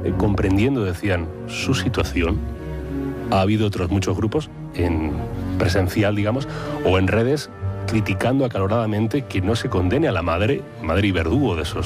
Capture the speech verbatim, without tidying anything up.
eh, comprendiendo, decían, su situación. Ha habido otros muchos grupos, en presencial, digamos, o en redes, criticando acaloradamente que no se condene a la madre, madre y verdugo de esos